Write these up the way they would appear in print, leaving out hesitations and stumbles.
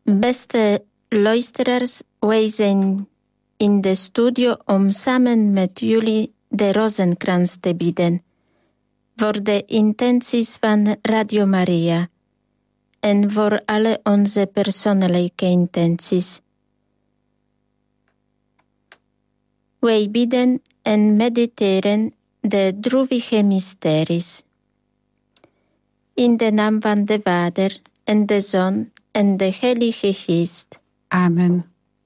Beste luisteraars, wij zijn in de studio om samen met jullie de Rozenkrans te bidden. Voor de intenties van Radio Maria en voor alle onze persoonlijke intenties. Wij bidden en mediteren de droevige mysteries. In de naam van de Vader en de Zoon en de Heilige Geest. Amen.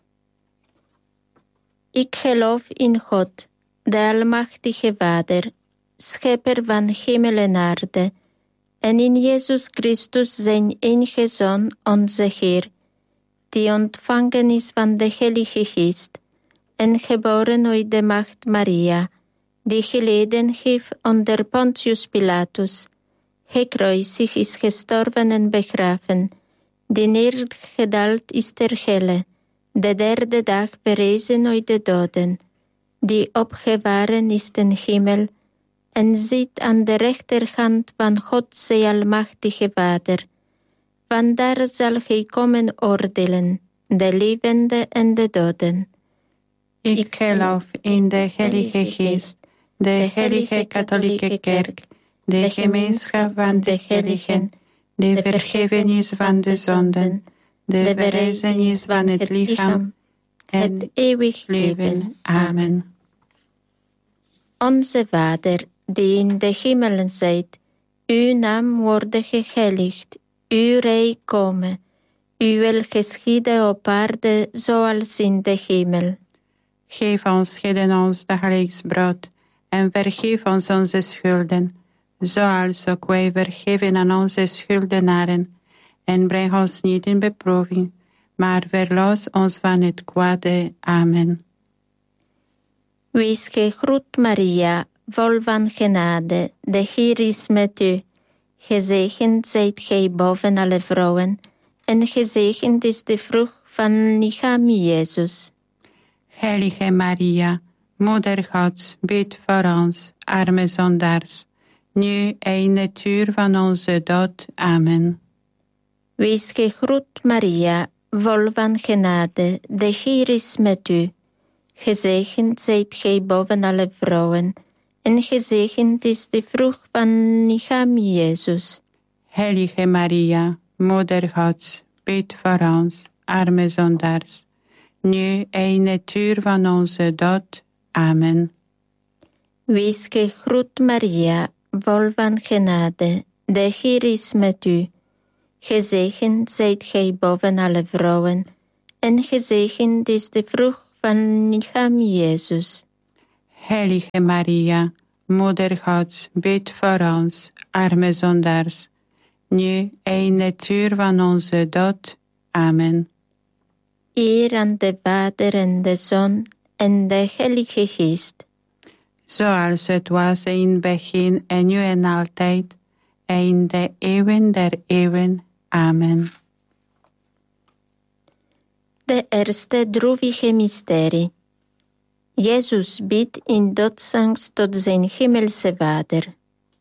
Ik geloof in God, de Almachtige Vader, Schepper van hemel en aarde, en in Jezus Christus zijn enige Zoon, onze Heer, die ontvangen is van de Heilige Geest, en geboren uit de Maagd Maria, die geleden heeft onder Pontius Pilatus, gekruisigd is, gestorven en begraven, die neergedaald is ter helle, de derde dag verrezen uit de doden, die opgevaren is ten hemel, en zit aan de rechterhand van God, zijn Almachtige Vader. Vandaar zal hij komen oordelen, de levenden en de doden. Ik geloof in de Heilige Geest, de Heilige Katholieke Kerk, de gemeenschap van de heiligen, de vergevenis van de zonden, de verrijzenis van het lichaam, het eeuwig leven. Amen. Onze Vader, die in de hemelen zijt, uw naam worde geheiligd, uw rijk komen, uw wil geschieden op aarde zoals in de hemel. Geef ons heden ons dagelijks brood, en vergeef ons onze schulden, zoals ook wij vergeven aan onze schuldenaren. En breng ons niet in beproeving, maar verlos ons van het kwade. Amen. Wees gegroet, Maria, vol van genade, de Heer is met u. Gezegend zijt gij boven alle vrouwen, en gezegend is de vrucht van uw lichaam, Jezus. Heilige Maria, Moeder Gods, bid voor ons, arme zondaars, nu en in het uur van onze dood. Amen. Wees gegroet, Maria, vol van genade, de Heer is met u. Gezegend zijt gij boven alle vrouwen, en gezegend is de vrucht van uw lichaam, Jezus. Heilige Maria, Moeder Gods, bid voor ons, arme zondaars, nu en in het uur van onze dood. Amen. Wees gegroet, Maria, vol van genade, de Heer is met u. Gezegend zijt gij boven alle vrouwen, en gezegend is de vrucht van uw lichaam, Jezus. Heilige Maria, Moeder Gods, bid voor ons, arme zondaars, nu en in het uur van onze dood. Amen. Eer aan de Vader en de Zoon en de Heilige Geest. Zoals het was in het begin en nu en altijd, en in de eeuwen der eeuwen. Amen. De eerste droevige mysterie. Jezus bidt in doodsangst tot zijn hemelse Vader.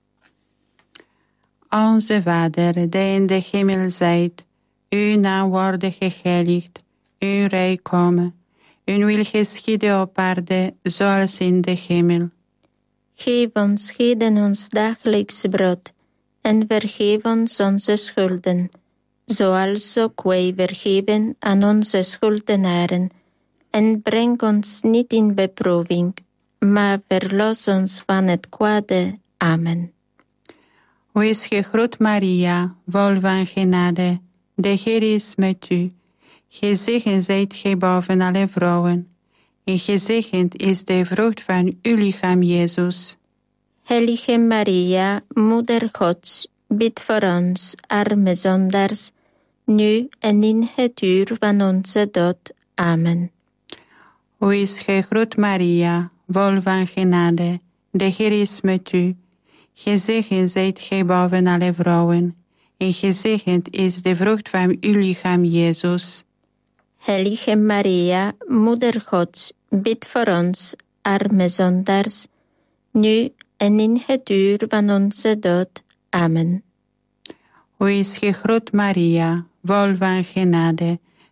Onze Vader, die in de hemel zijt, uw naam worde geheiligd, uw rijk komen, uw wil geschieden op aarde zoals in de hemel. Geef ons heden ons dagelijks brood, en vergeef ons onze schulden, zoals ook wij vergeven aan onze schuldenaren. En breng ons niet in beproeving, maar verlos ons van het kwade. Amen. Wees gegroet, Maria, vol van genade, de Heer is met u. Gezegend zijt gij boven alle vrouwen, en gezegend is de vrucht van uw lichaam, Jezus. Heilige Maria, Moeder Gods, bid voor ons, arme zondaars, nu en in het uur van onze dood. Amen. Wees gegroet, Maria, vol van genade, de Heer is met u. Gezegend zijt gij boven alle vrouwen, en gezegend is de vrucht van uw lichaam, Jezus. Heilige Maria, Moeder Gods, bid voor ons, arme zondaars, nu en in het uur van onze dood. Amen. Wees gegroet, Maria, vol van genade,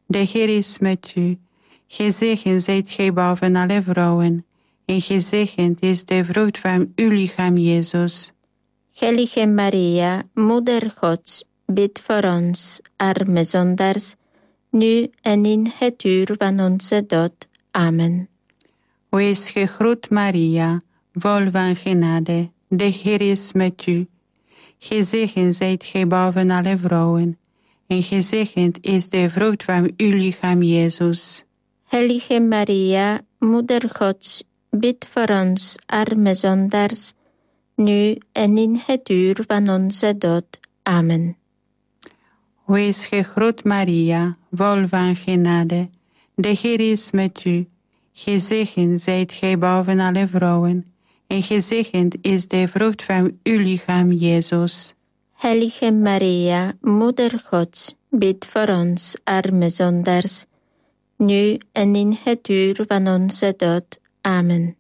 De Heer is met u. Gezegend zijt gij boven alle vrouwen, en gezegend is de vrucht van uw lichaam, Jezus. Heilige Maria, Moeder Gods, bid voor ons, arme zondaars, nu en in het uur van onze dood. Amen. Wees gegroet, Maria, vol van genade. De Heer is met u. Gezegend zijt gij boven alle vrouwen, en gezegend is de vrucht van uw lichaam, Jezus. Heilige Maria, Moeder Gods, bid voor ons, arme zondaars, nu en in het uur van onze dood. Amen. Wees gegroet, Maria, vol van genade. De Heer is met u. Gezegend zijt gij boven alle vrouwen, en gezegend is de vrucht van uw lichaam, Jezus. Heilige Maria, Moeder Gods, bid voor ons, arme zondaars, nu en in het uur van onze dood. Amen.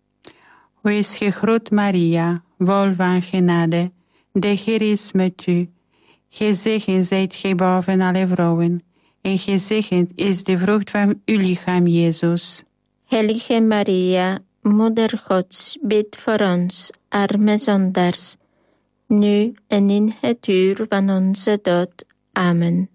Wees gegroet, Maria, vol van genade. De Heer is met u. Gezegend zijt gij boven alle vrouwen, en gezegend is de vrucht van uw lichaam, Jezus. Heilige Maria, Moeder Gods, bid voor ons, arme zondaars, nu en in het uur van onze dood. Amen.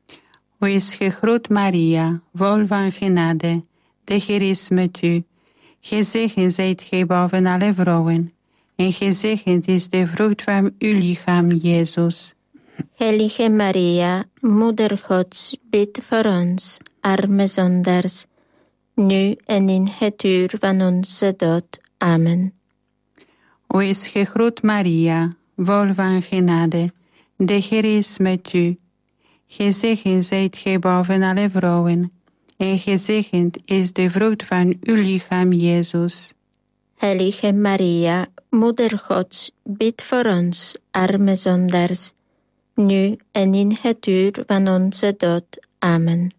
Wees gegroet, Maria, vol van genade. De Heer is met u. Gezegend zijt gij boven alle vrouwen, en gezegend is de vrucht van uw lichaam, Jezus. Heilige Maria, Moeder Gods, bid voor ons, arme zondaars, nu en in het uur van onze dood. Amen. Wees gegroet, Maria, vol van genade. De Heer is met u. Gezegend zijt gij boven alle vrouwen, en gezegend is de vrucht van uw lichaam, Jezus. Heilige Maria, Moeder Gods, bid voor ons, arme zondaars, nu en in het uur van onze dood. Amen.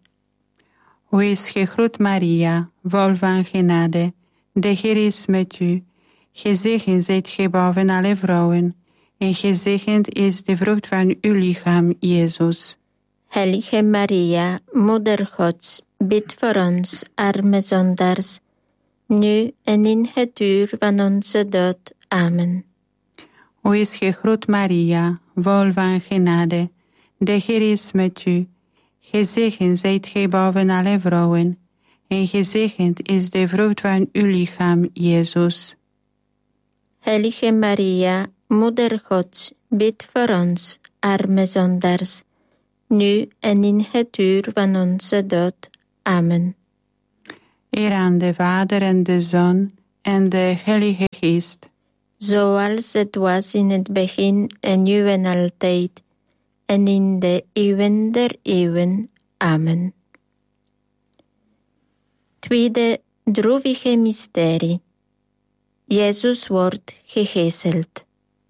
Wees gegroet, Maria, vol van genade. De Heer is met u. Gezegend zijt gij boven alle vrouwen, en gezegend is de vrucht van uw lichaam, Jezus. Heilige Maria, Moeder Gods, bid voor ons, arme zondaars, nu en in het uur van onze dood. Amen. Wees gegroet, Maria, vol van genade. De Heer is met u. Gezegend zijt gij boven alle vrouwen, en gezegend is de vrucht van uw lichaam, Jezus. Heilige Maria, Moeder Gods, bid voor ons, arme zondaars, nu en in het uur van onze dood. Amen. Eer aan de Vader en de Zoon en de Heilige Geest. Zoals het was in het begin en nu en altijd, en in de eeuwen der eeuwen. Amen. Tweede droevige mysterie. Jezus wordt gegezeld.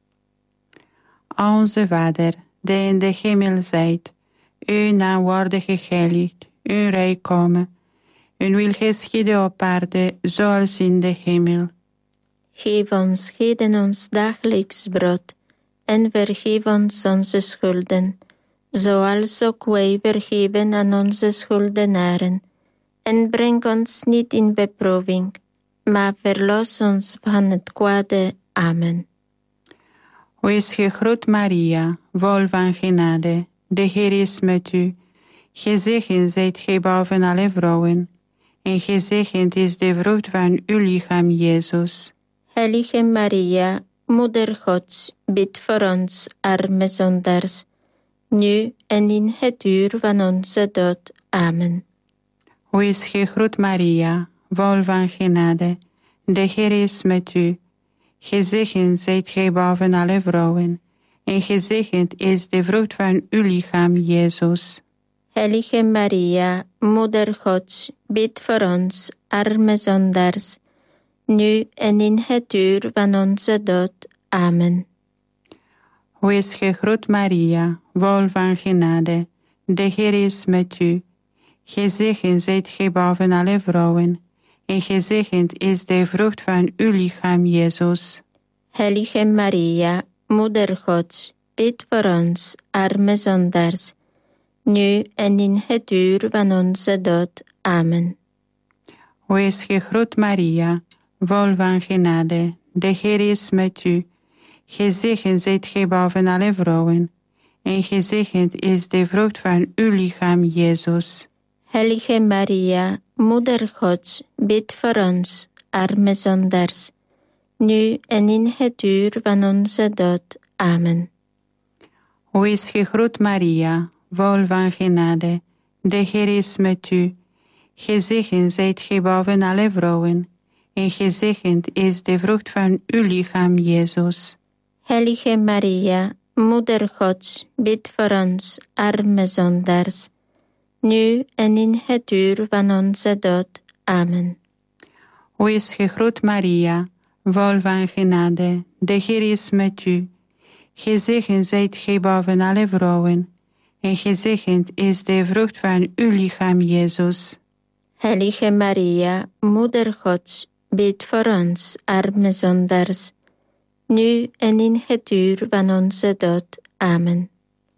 Onze Vader, die in de hemel zijt, uw naam worden geheiligd, uw rijk komen. Uw wil geschieden op aarde, zoals in de hemel. Geef ons heden ons dagelijks brood, en vergeef ons onze schulden, zoals ook wij vergeven aan onze schuldenaren. En breng ons niet in beproeving, maar verlos ons van het kwade. Amen. Wees gegroet, Maria, vol van genade. De Heer is met u. Gezegend zijt gij boven alle vrouwen, en gezegend is de vrucht van uw lichaam, Jezus. Heilige Maria, Moeder Gods, bid voor ons, arme zondaars, nu en in het uur van onze dood. Amen. Wees gegroet, Maria, vol van genade. De Heer is met u. Gezegend zijt gij boven alle vrouwen, en gezegend is de vrucht van uw lichaam, Jezus. Heilige Maria, Moeder Gods, bid voor ons, arme zondaars, nu en in het uur van onze dood. Amen. Wees gegroet, Maria, vol van genade. De Heer is met u. Gezegend zijt gij boven alle vrouwen, en gezegend is de vrucht van uw lichaam, Jezus. Heilige Maria, Moeder Gods, bid voor ons, arme zondaars, nu en in het uur van onze dood. Amen. Wees gegroet Maria, vol van genade, de Heer is met u. Gezegend zijt gij boven alle vrouwen, en gezegend is de vrucht van uw lichaam, Jezus. Heilige Maria, Moeder Gods, bid voor ons, arme zondaars, nu en in het uur van onze dood. Amen. Wees gegroet Maria, vol van genade, de Heer is met u. Gezegend zijt gij boven alle vrouwen, en gezegend is de vrucht van uw lichaam, Jezus. Heilige Maria, Moeder Gods, bid voor ons, arme zondaars, nu en in het uur van onze dood. Amen. Wees gegroet Maria, vol van genade, de Heer is met u. Gezegend zijt gij boven alle vrouwen, en gezegend is de vrucht van uw lichaam, Jezus. Heilige Maria, Moeder Gods, bid voor ons, arme zondaars, nu en in het uur van onze dood. Amen.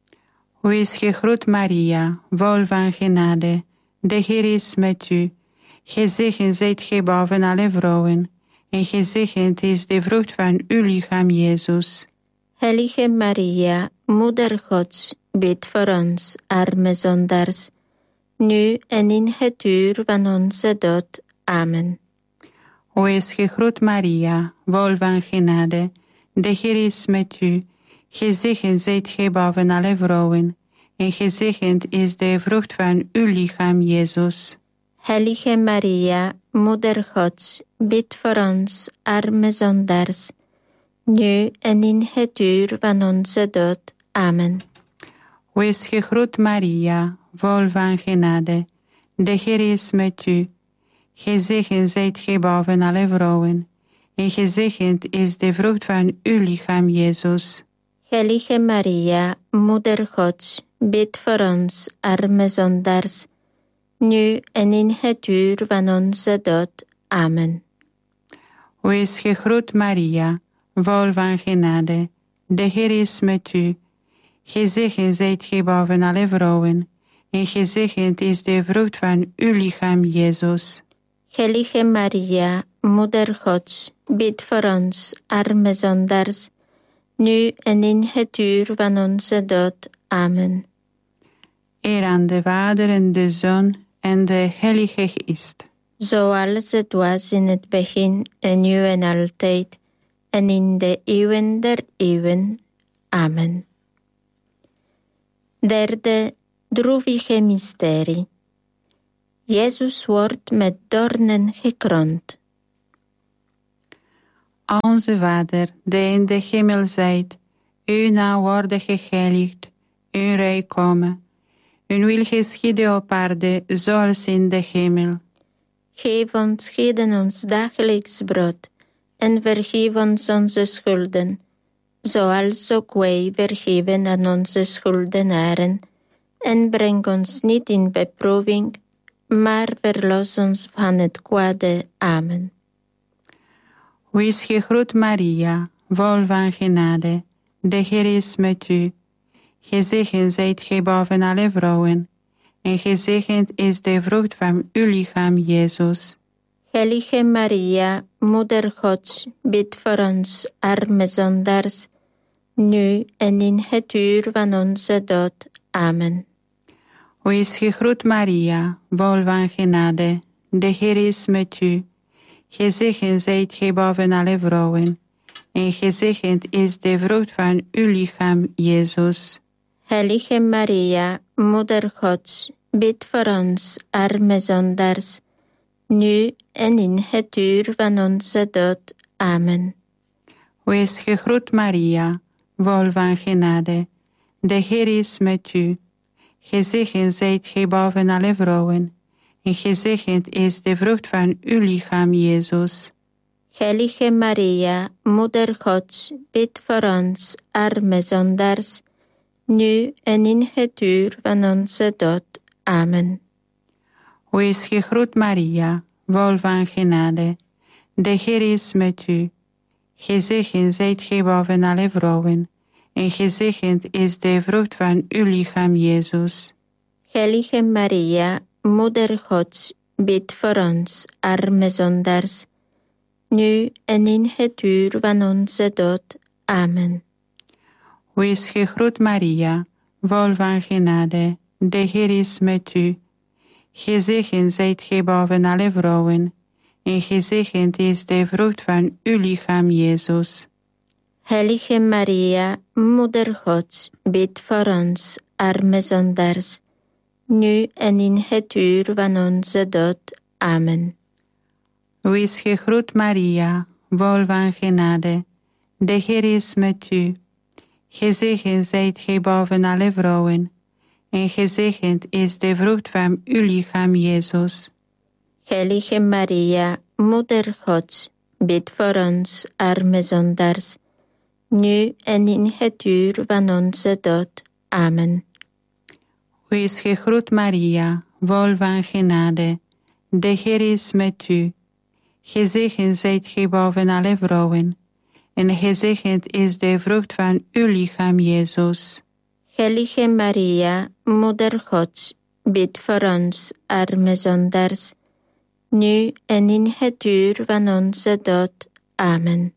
Wees gegroet Maria, vol van genade, de Heer is met u. Gezegend zijt gij boven alle vrouwen, en gezegend is de vrucht van uw lichaam, Jezus. Heilige Maria, Moeder Gods, bid voor ons, arme zondaars, nu en in het uur van onze dood. Amen. Wees gegroet Maria, vol van genade, de Heer is met u. Gezegend zijt gij boven alle vrouwen, en gezegend is de vrucht van uw lichaam, Jezus. Heilige Maria, Moeder Gods, bid voor ons, arme zondaars, nu en in het uur van onze dood. Amen. Wees gegroet Maria, vol van genade, de Heer is met u. Gezegend zijt gij boven alle vrouwen, en gezegend is de vrucht van uw lichaam, Jezus. Heilige Maria, Moeder Gods, bid voor ons, arme zondaars, nu en in het uur van onze dood. Amen. Wees gegroet Maria, vol van genade, de Heer is met u. Gezegend zijt gij boven alle vrouwen, en gezegend is de vrucht van uw lichaam, Jezus. Heilige Maria, Moeder Gods, bid voor ons, arme zondaars, nu en in het uur van onze dood. Amen. Eer aan de Vader en de Zoon en de Heilige Geest. Zoals het was in het begin en nu en altijd, en in de eeuwen der eeuwen. Amen. Derde droevige mysterie. Jezus wordt met doornen gekroond. Onze Vader, die in de hemel zijt, uw naam worden geheiligd, uw rijk komen. Uw wil geschieden op aarde, zoals in de hemel. Geef ons heden ons dagelijks brood, en vergeef ons onze schulden, zoals ook wij vergeven aan onze schuldenaren. En breng ons niet in beproeving, maar verlos ons van het kwade. Amen. Wees gegroet Maria, vol van genade, de Heer is met u. Gezegend zijt gij boven alle vrouwen, en gezegend is de vrucht van uw lichaam, Jezus. Heilige Maria, Moeder Gods, bid voor ons, arme zondaars, nu en in het uur van onze dood. Amen. Wees gegroet Maria, vol van genade, de Heer is met u. Gezegend zijt gij boven alle vrouwen, en gezegend is de vrucht van uw lichaam, Jezus. Heilige Maria, Moeder Gods, bid voor ons, arme zondaars, nu en in het uur van onze dood. Amen. Wees gegroet Maria, vol van genade, de Heer is met u. Gezegend zijt gij boven alle vrouwen, en gezegend is de vrucht van uw lichaam, Jezus. Heilige Maria, Moeder Gods, bid voor ons, arme zondaars, nu en in het uur van onze dood. Amen. Wees gegroet Maria, vol van genade, de Heer is met u. Gezegend zijt gij boven alle vrouwen, en gezegend is de vrucht van uw lichaam, Jezus. Heilige Maria, Moeder Gods, bid voor ons, arme zondaars, nu en in het uur van onze dood. Amen. Wees gegroet Maria, vol van genade, de Heer is met u. Gezegend zijt gij boven alle vrouwen, en gezegend is de vrucht van uw lichaam, Jezus. Heilige Maria, Moeder Gods, bid voor ons, arme zondaars, nu en in het uur van onze dood. Amen. Wees gegroet Maria, vol van genade, de Heer is met u. Gezegend zijt gij boven alle vrouwen, en gezegend is de vrucht van uw lichaam, Jezus. Heilige Maria, Moeder Gods, bid voor ons, arme zondaars, nu en in het uur van onze dood. Amen. Wees gegroet Maria, vol van genade, de Heer is met u. Gezegend zijt gij boven alle vrouwen, en gezegend is de vrucht van uw lichaam, Jezus. Heilige Maria, Moeder Gods, bid voor ons, arme zondaars, nu en in het uur van onze dood. Amen.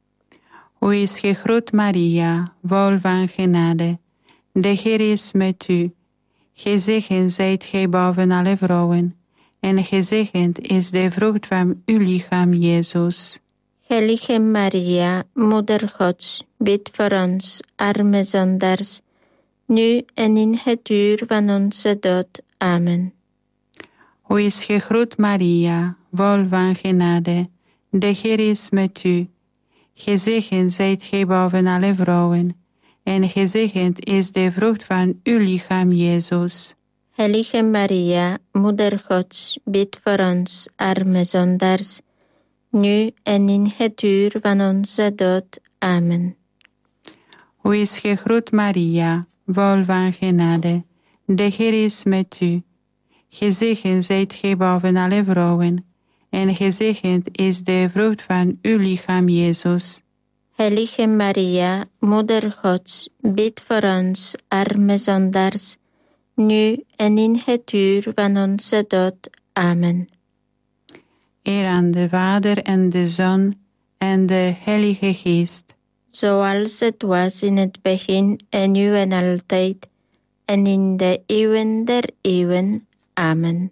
Wees gegroet Maria, vol van genade, de Heer is met u. Gezegend zijt gij boven alle vrouwen, en gezegend is de vrucht van uw lichaam, Jezus. Heilige Maria, Moeder Gods, bid voor ons, arme zondaars, nu en in het uur van onze dood. Amen. Wees gegroet Maria, vol van genade, de Heer is met u. Gezegend zijt gij boven alle vrouwen, en gezegend is de vrucht van uw lichaam, Jezus. Heilige Maria, Moeder Gods, bid voor ons, arme zondaars, nu en in het uur van onze dood. Amen. Wees gegroet Maria, vol van genade, de Heer is met u. Gezegend zijt gij boven alle vrouwen, en gezegend is de vrucht van uw lichaam, Jezus. Heilige Maria, Moeder Gods, bid voor ons, arme zondaars, nu en in het uur van onze dood. Amen. Eer aan de Vader en de Zoon en de Heilige Geest. Zoals het was in het begin en nu en altijd, en in de eeuwen der eeuwen. Amen.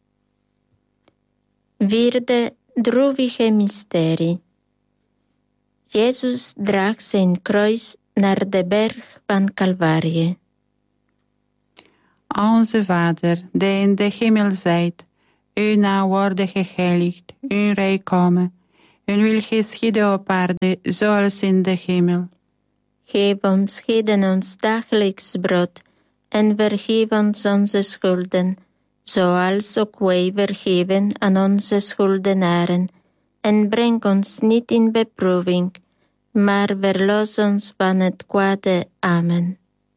Vierde droevige mysterie. Jezus draagt zijn kruis naar de berg van Calvarie. Onze Vader, die in de hemel zijt, uw naam worden geheiligd, uw rijk komen, uw wil geschieden op aarde, zoals in de hemel. Geef ons heden ons dagelijks brood, en vergeef ons onze schulden, zoals ook wij vergeven aan onze schuldenaren. En breng ons niet in beproeving, maar verlos ons van het kwade. Amen.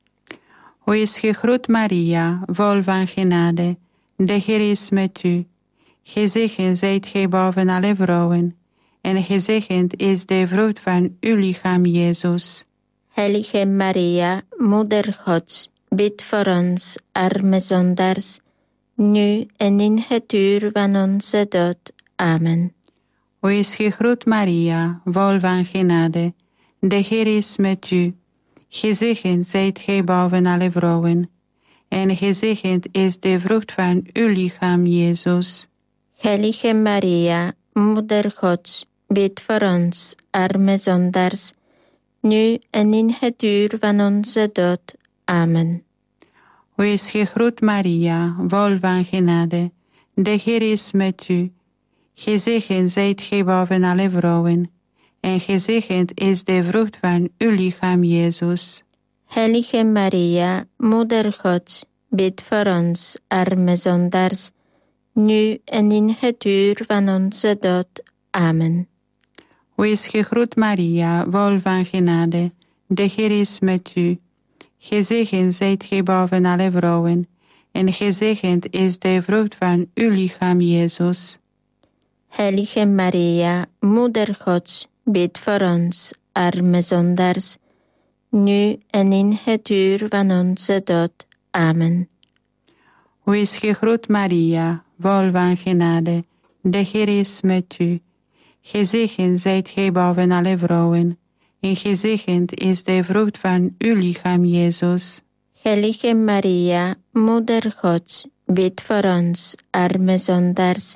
Wees gegroet Maria, vol van genade, de Heer is met u. Gezegend zijt gij boven alle vrouwen, en gezegend is de vrucht van uw lichaam, Jezus. Heilige Maria, Moeder Gods, bid voor ons, arme zondaars, nu en in het uur van onze dood. Amen. Wees gegroet Maria, vol van genade, de Heer is met u. Gezegend zijt gij boven alle vrouwen, en gezegend is de vrucht van uw lichaam, Jezus. Heilige Maria, Moeder Gods, bid voor ons, arme zondaars, nu en in het uur van onze dood. Amen. Wees gegroet Maria, vol van genade, de Heer is met u. Gezegend zijt gij boven alle vrouwen, en gezegend is de vrucht van uw lichaam, Jezus. Heilige Maria, Moeder Gods, bid voor ons, arme zondaars, nu en in het uur van onze dood. Amen. Wees gegroet Maria, vol van genade, de Heer is met u. Gezegend zijt gij boven alle vrouwen, en gezegend is de vrucht van uw lichaam, Jezus. Heilige Maria, Moeder Gods, bid voor ons, arme zondaars, nu en in het uur van onze dood. Amen. Wees gegroet Maria, vol van genade, de Heer is met u. Gezegend zijt gij boven alle vrouwen, en gezegend is de vrucht van uw lichaam, Jezus. Heilige Maria, Moeder Gods, bid voor ons, arme zondaars,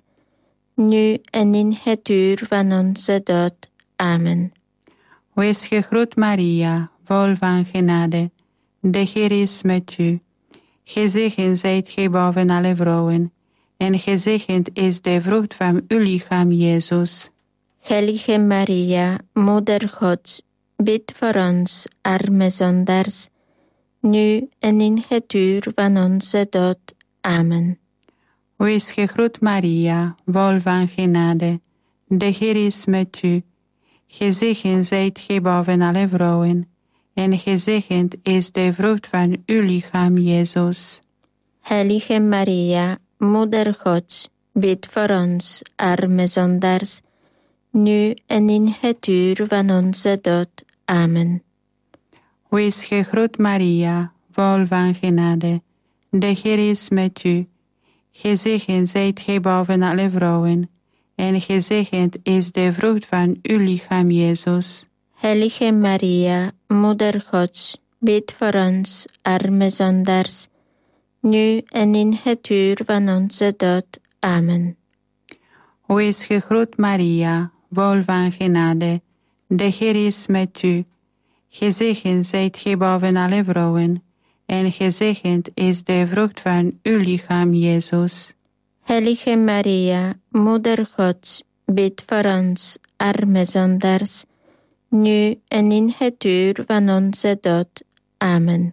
nu en in het uur van onze dood. Amen. Wees gegroet Maria, vol van genade, de Heer is met u. Gezegend zijt gij boven alle vrouwen, en gezegend is de vrucht van uw lichaam, Jezus. Heilige Maria, Moeder Gods, bid voor ons, arme zondaars, nu en in het uur van onze dood. Amen. Wees gegroet Maria, vol van genade, de Heer is met u. Gezegend zijt gij boven alle vrouwen, en gezegend is de vrucht van uw lichaam, Jezus. Heilige Maria, Moeder Gods, bid voor ons, arme zondaars, nu en in het uur van onze dood. Amen. Wees gegroet Maria, vol van genade, de Heer is met u. Gezegend zijt gij boven alle vrouwen, en gezegend is de vrucht van uw lichaam, Jezus. Heilige Maria, Moeder Gods, bid voor ons, arme zondaars, nu en in het uur van onze dood. Amen. Wees gegroet Maria, vol van genade, de Heer is met u. Gezegend zijt gij boven alle vrouwen, en gezegend is de vrucht van uw lichaam, Jezus. Heilige Maria, Moeder Gods, bid voor ons, arme zondaars, nu en in het uur van onze dood. Amen.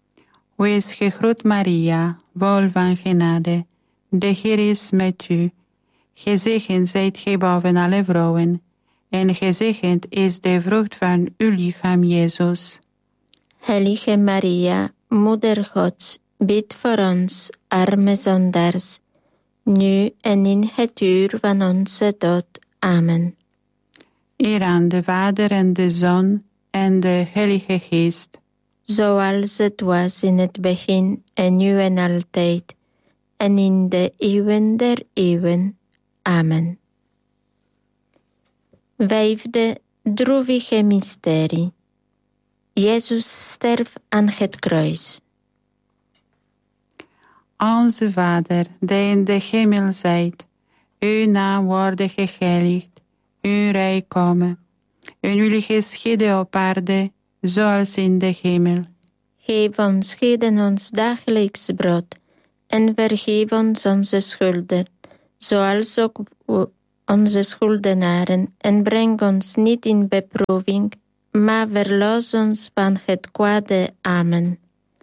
Wees gegroet Maria, vol van genade, de Heer is met u. Gezegend zijt gij boven alle vrouwen, en gezegend is de vrucht van uw lichaam, Jezus. Heilige Maria, Moeder Gods, bid voor ons, arme zondaars, nu en in het uur van onze dood. Amen. Eer aan de Vader en de Zoon en de Heilige Geest. Zoals het was in het begin en nu en altijd, en in de eeuwen der eeuwen. Amen. Vijfde droevige mysterie. Jezus sterft aan het kruis. Onze Vader, die in de hemel zijt, uw naam worden geheiligd, uw rijk komen. Uw wil geschieden op aarde, zoals in de hemel. Geef ons heden ons dagelijks brood, en vergeef ons onze schulden, zoals ook onze schuldenaren, en breng ons niet in beproeving, maar verlos ons van het kwade. Amen.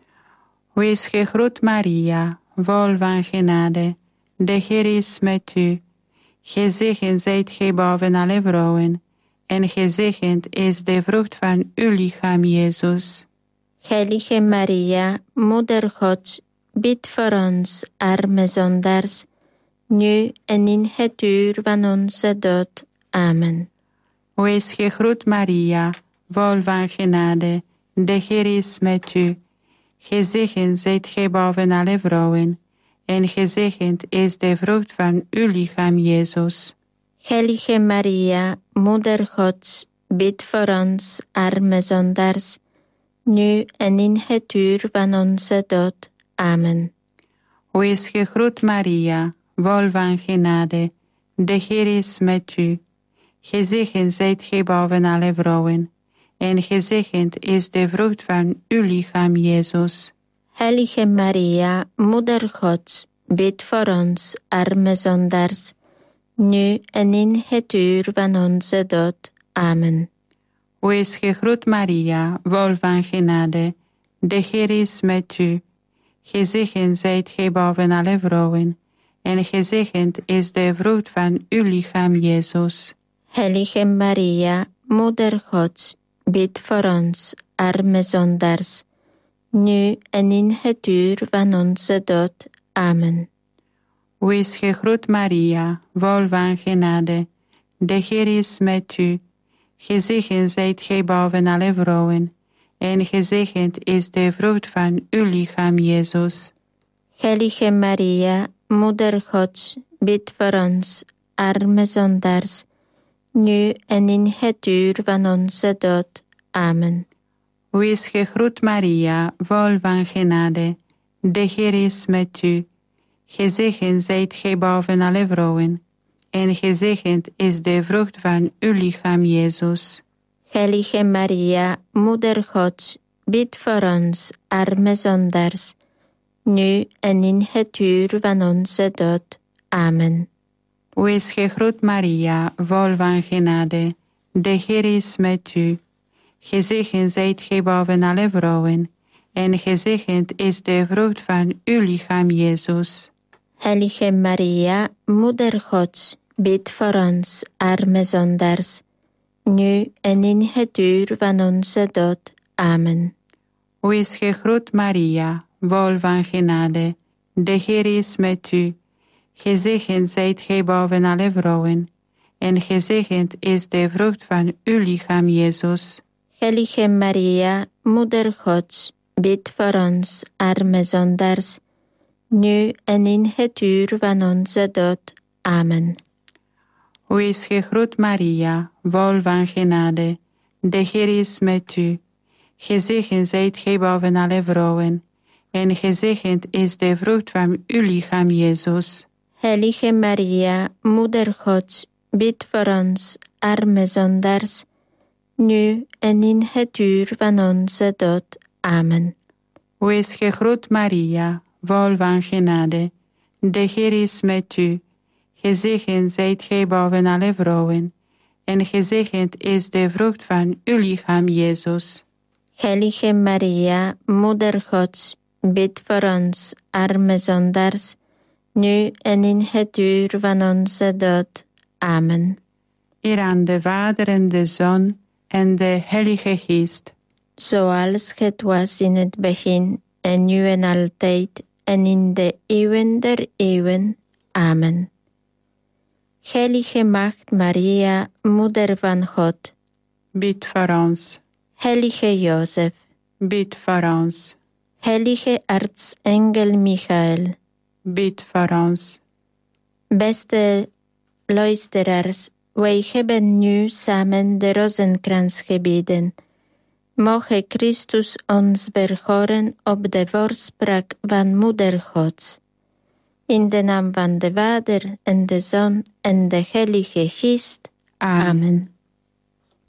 Wees gegroet Maria, vol van genade, de Heer is met u. Gezegend zijt gij boven alle vrouwen, en gezegend is de vrucht van uw lichaam, Jezus. Heilige Maria, Moeder Gods, bid voor ons, arme zondaars, nu en in het uur van onze dood. Amen. Wees gegroet Maria, vol van genade, de Heer is met u. Gezegend zijt gij boven alle vrouwen, en gezegend is de vrucht van uw lichaam, Jezus. Heilige Maria, Moeder Gods, bid voor ons, arme zondaars, nu en in het uur van onze dood. Amen. Wees gegroet Maria, vol van genade, de Heer is met u. Gezegend zijt gij boven alle vrouwen, en gezegend is de vrucht van uw lichaam, Jezus. Heilige Maria, Moeder Gods, bid voor ons, arme zondaars, nu en in het uur van onze dood. Amen. Wees gegroet Maria, vol van genade, de Heer is met u. Gezegend zijt gij boven alle vrouwen, en gezegend is de vrucht van uw lichaam, Jezus. Heilige Maria, Moeder Gods, bid voor ons, arme zondaars, nu en in het uur van onze dood. Amen. Wees gegroet Maria, vol van genade, de Heer is met u. Gezegend zijt gij boven alle vrouwen, en gezegend is de vrucht van uw lichaam, Jezus. Heilige Maria, Moeder Gods, bid voor ons, arme zondaars, nu en in het uur van onze dood. Amen. Wees gegroet Maria, vol van genade. De Heer is met u. Gezegend zijt gij boven alle vrouwen, en gezegend is de vrucht van uw lichaam, Jezus. Heilige Maria, Moeder Gods, bid voor ons, arme zondaars, nu en in het uur van onze dood. Amen. Wees gegroet Maria, vol van genade. De Heer is met u. Gezegend zijt gij boven alle vrouwen, en gezegend is de vrucht van uw lichaam, Jezus. Heilige Maria, Moeder Gods, bid voor ons, arme zondaars, nu en in het uur van onze dood. Amen. Wees gegroet Maria, vol van genade. De Heer is met u. Gezegend zijt gij boven alle vrouwen, en gezegend is de vrucht van uw lichaam, Jezus. Heilige Maria, Moeder Gods, bid voor ons, arme zondaars, nu en in het uur van onze dood. Amen. Wees gegroet Maria, vol van genade. De Heer is met u. Gezegend zijt gij boven alle vrouwen, en gezegend is de vrucht van uw lichaam, Jezus. Heilige Maria, Moeder Gods, bid voor ons, arme zondaars, nu en in het uur van onze dood. Amen. Wees gegroet Maria, vol van genade. De Heer is met u. Gezegend zijt gij boven alle vrouwen, en gezegend is de vrucht van uw lichaam, Jezus. Heilige Maria, Moeder Gods, bid voor ons, arme zondaars, nu en in het uur van onze dood. Amen. Eer aan de Vader en de Zoon en de Heilige Geest. Zoals het was in het begin, en nu en altijd, en in de eeuwen der eeuwen. Amen. Heilige Maagd Maria, Moeder van God, Bid voor ons. Heilige Jozef, Bid voor ons. Heilige Aartsengel Michael, Bid voor ons. beste luisteraars, wij hebben nu samen de rozenkrans gebeden. Moge Christus ons verhoren op de voorspraak van Moeder Gods. In de naam van de Vader en de Zoon en de Heilige Geest. Amen. Amen.